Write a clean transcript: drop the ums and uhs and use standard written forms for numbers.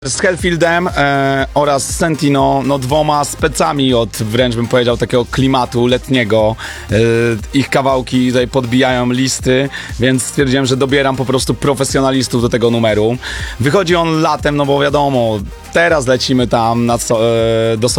Z Hellfieldem oraz Sentino, no dwoma specami od wręcz bym powiedział takiego klimatu letniego. Ich kawałki tutaj podbijają listy, więc stwierdziłem, że dobieram po prostu profesjonalistów do tego numeru. Wychodzi on latem, no bo wiadomo, teraz lecimy tam do